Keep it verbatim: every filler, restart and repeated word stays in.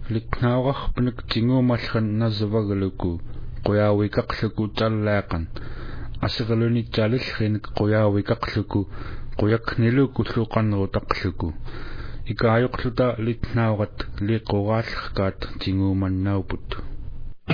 Liknaurarpanak tinguumallan nasavagaluku quyaawikaqluku tallaaqan asaqalunitaalillrinik quyaawikaqluku quyakniluku lluqanrutaqluku ikaayuqluta litnaurat liquraallerkaat tinguumannauput